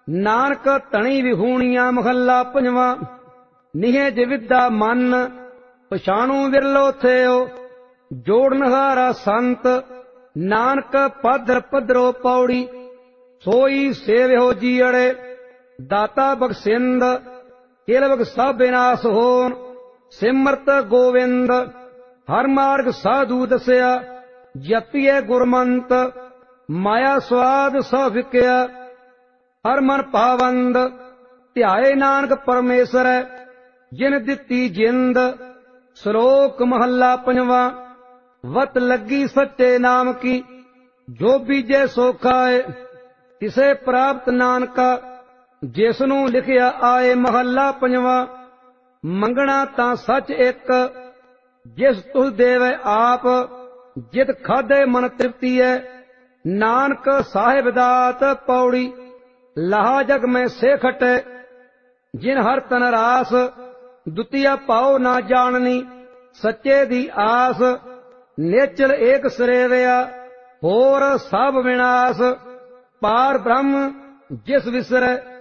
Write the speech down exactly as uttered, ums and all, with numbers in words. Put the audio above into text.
ਨਾਨਕ ਧਣੀ ਵਿਹੂਣੀਆਂ ਮਹੱਲਾ ਪੰਜਵਾਂ। ਨਿਹਜ ਵਿਦਾ ਮਨ ਪਛਾਣੂ ਵਿਰਲੋ ਥਿਓ, ਜੋੜਨਹਾਰਾ ਸੰਤ ਨਾਨਕ ਪਾਦਰ ਪਦਰੋ ਪੌੜੀ। ਸੋਈ ਸੇਵਿਓ ਜੀਅੜੇ ਦਾਤਾ ਬਖਸ਼ਿੰਦ, ਕਿਲਵਗ ਸਭ ਵਿਨਾਸ਼ ਹੋਣ ਸਿਮਰਤ ਗੋਵਿੰਦ। ਹਰ ਮਾਰਗ ਸਾਧੂ ਦਸਿਆ ਜਪੀਏ ਗੁਰਮੰਤ, ਮਾਇਆ ਸਵਾਦ ਸਭ ਵਿਕਿਆ ਹਰ ਮਨ ਪਾਵੰਦ। ਧਿਆਏ ਨਾਨਕ ਪਰਮੇਸ਼ਰ ਜਿਨ ਦਿੱਤੀ ਜਿੰਦ। ਸ਼ਲੋਕ ਮਹੱਲਾ ਪੰਜਵਾਂ। ਵਤ ਲੱਗੀ ਸੱਚੇ ਨਾਮ ਕੀ, ਜੋ ਬੀਜੇ ਸੋ ਖਾਏ। ਤਿਸੇ ਪ੍ਰਾਪਤ ਨਾਨਕਾ, ਜਿਸ ਨੂੰ ਲਿਖਿਆ ਆਏ। ਮਹੱਲਾ ਪੰਜਵਾਂ। ਮੰਗਣਾ ਤਾਂ ਸੱਚ ਇੱਕ, ਜਿਸ ਤੁਲ ਦੇਵੇ ਆਪ। ਜਿਤ ਖਾਧੇ ਮਨ ਤ੍ਰਿਪਤੀ ਹੈ, ਨਾਨਕ ਸਾਹਿਬ ਦਾਤ ਪੌੜੀ। ਲਾਹਾ ਜਗ ਮੈਂ ਸੇ ਖਟੇ, ਜਿਨ ਹਰ ਤਨ ਰਾਸ। ਦੁਤੀਆ ਪਾਉ ਨਾ ਜਾਣਨੀ, ਸੱਚੇ ਦੀ ਆਸ। ਨੇਚਲ ਏਕ ਸਰੇਵਿਆ, ਹੋਰ ਸਭ ਵਿਨਾਸ਼। ਪਾਰ ਬ੍ਰਹਮ ਜਿਸ ਵਿਸਰੈ,